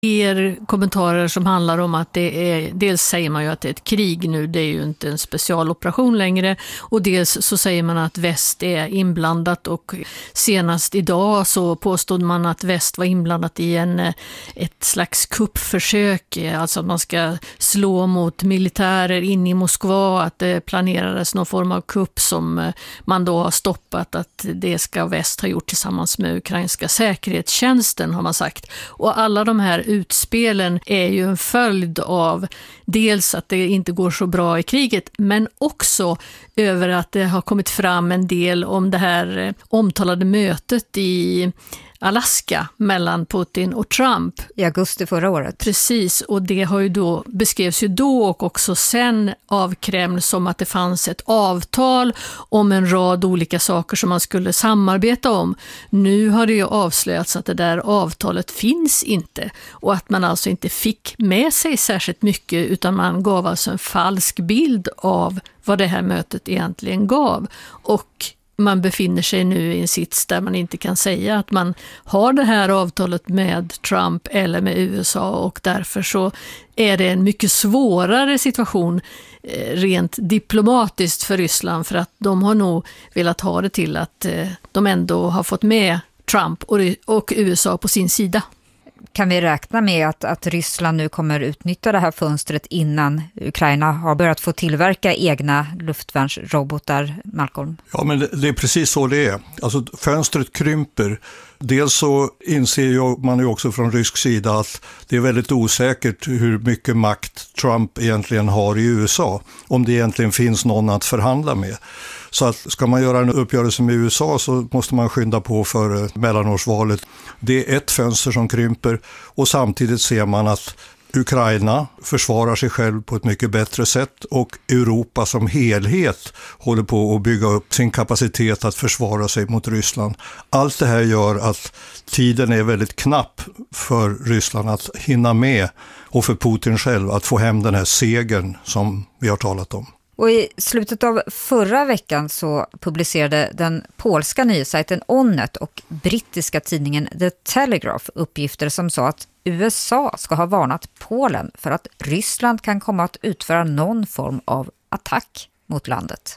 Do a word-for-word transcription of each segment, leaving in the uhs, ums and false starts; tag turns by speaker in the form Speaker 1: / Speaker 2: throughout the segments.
Speaker 1: er kommentarer som handlar om att det är, dels säger man ju att det är ett krig nu, det är ju inte en specialoperation längre, och dels så säger man att väst är inblandat, och senast idag så påstod man att väst var inblandat i en, ett slags kuppförsök, alltså att man ska slå mot militärer in i Moskva, att det planerades någon form av kupp som man då har stoppat, att det ska väst ha gjort tillsammans med ukrainska säkerhetstjänsten, har man sagt. Och alla de här utspelen är ju en följd av dels att det inte går så bra i kriget, men också över att det har kommit fram en del om det här omtalade mötet i Alaska mellan Putin och Trump.
Speaker 2: I augusti förra året.
Speaker 1: Precis, och det har ju då, beskrevs ju då och också sen av Kreml som att det fanns ett avtal om en rad olika saker som man skulle samarbeta om. Nu har det ju avslöjats att det där avtalet finns inte, och att man alltså inte fick med sig särskilt mycket, utan man gav alltså en falsk bild av vad det här mötet egentligen gav. Och man befinner sig nu i en sits där man inte kan säga att man har det här avtalet med Trump eller med U S A, och därför så är det en mycket svårare situation rent diplomatiskt för Ryssland, för att de har nog velat ha det till att de ändå har fått med Trump och U S A på sin sida.
Speaker 2: Kan vi räkna med att, att Ryssland nu kommer utnyttja det här fönstret innan Ukraina har börjat få tillverka egna luftvärnsrobotar, Malcolm?
Speaker 3: Ja, men det, det är precis så det är. Alltså fönstret krymper. Dels så inser ju man ju också från rysk sida att det är väldigt osäkert hur mycket makt Trump egentligen har i U S A. Om det egentligen finns någon att förhandla med. Så att ska man göra en uppgörelse med U S A så måste man skynda på för mellanårsvalet. Det är ett fönster som krymper, och samtidigt ser man att Ukraina försvarar sig själv på ett mycket bättre sätt, och Europa som helhet håller på att bygga upp sin kapacitet att försvara sig mot Ryssland. Allt det här gör att tiden är väldigt knapp för Ryssland att hinna med, och för Putin själv att få hem den här segern som vi har talat om.
Speaker 2: Och i slutet av förra veckan så publicerade den polska nyhetssajten Onet och brittiska tidningen The Telegraph uppgifter som sa att U S A ska ha varnat Polen för att Ryssland kan komma att utföra någon form av attack mot landet.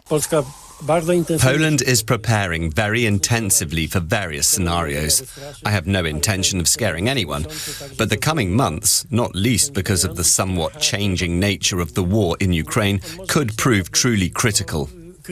Speaker 4: Poland is preparing very intensively for various scenarios. I have no intention of scaring anyone, but the coming months, not least because of the somewhat changing nature of the war in Ukraine, could prove truly critical.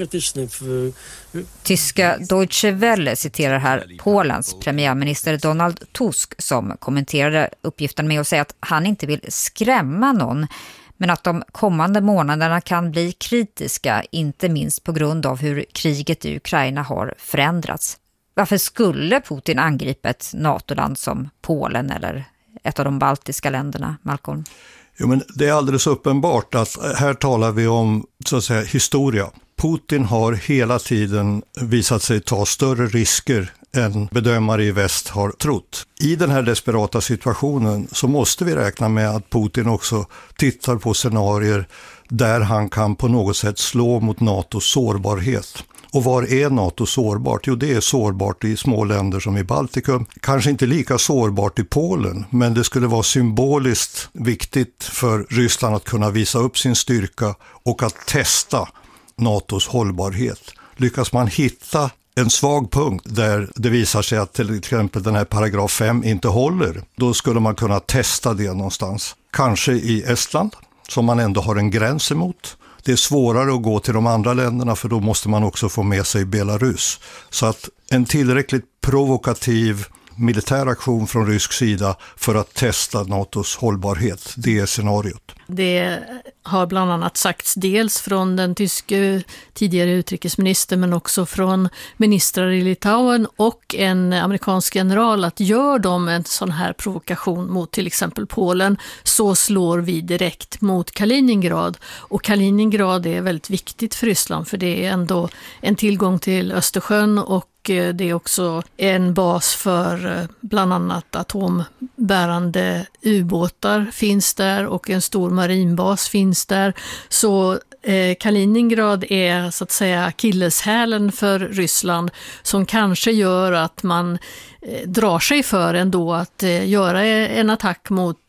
Speaker 2: Tyska Deutsche Welle citerar här Polens premiärminister Donald Tusk, som kommenterade uppgiften med att säga att han inte vill skrämma någon, men att de kommande månaderna kan bli kritiska, inte minst på grund av hur kriget i Ukraina har förändrats. Varför skulle Putin angripa ett NATO-land som Polen eller ett av de baltiska länderna, Malcolm?
Speaker 3: Jo, men det är alldeles uppenbart att här talar vi om, så att säga, historia. Putin har hela tiden visat sig ta större risker än bedömare i väst har trott. I den här desperata situationen så måste vi räkna med att Putin också tittar på scenarier där han kan på något sätt slå mot NATOs sårbarhet. Och var är NATO sårbart? Jo, det är sårbart i små länder som i Baltikum. Kanske inte lika sårbart i Polen, men det skulle vara symboliskt viktigt för Ryssland att kunna visa upp sin styrka och att testa NATOs hållbarhet. Lyckas man hitta en svag punkt där det visar sig att till exempel den här paragraf fem inte håller, då skulle man kunna testa det någonstans. Kanske i Estland, som man ändå har en gräns emot. Det är svårare att gå till de andra länderna, för då måste man också få med sig Belarus. Så att en tillräckligt provokativ militär aktion från rysk sida för att testa NATOs hållbarhet, det är scenariot.
Speaker 1: Det har bland annat sagts dels från den tyske tidigare utrikesministern, men också från ministrar i Litauen och en amerikansk general, att gör de en sån här provokation mot till exempel Polen, så slår vi direkt mot Kaliningrad. Och Kaliningrad är väldigt viktigt för Ryssland, för det är ändå en tillgång till Östersjön, och det är också en bas för bland annat atombärande ubåtar finns där, och en stor marinbas finns där. Så eh, Kaliningrad är så att säga akilleshälen för Ryssland, som kanske gör att man eh, drar sig för ändå att eh, göra en attack mot